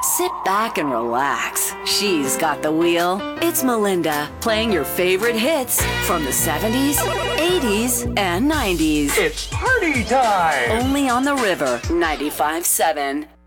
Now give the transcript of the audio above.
sit back and relax. She's got the wheel. It's Melinda, playing your favorite hits from the 70s, 80s, and 90s. It's party time! Only on the River 95.7.